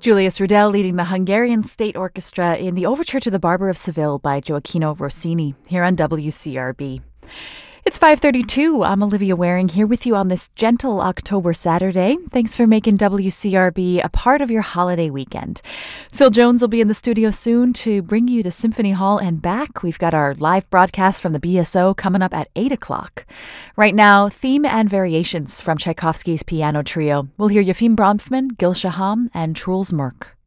Julius Rudel leading the Hungarian State Orchestra in the Overture to the Barber of Seville by Gioacchino Rossini here on WCRB. It's 5:32. I'm Olivia Waring here with you on this gentle October Saturday. Thanks for making WCRB a part of your holiday weekend. Phil Jones will be in the studio soon to bring you to Symphony Hall and back. We've got our live broadcast from the BSO coming up at 8 o'clock. Right now, theme and variations from Tchaikovsky's piano trio. We'll hear Yefim Bronfman, Gil Shaham, and Truls Murk.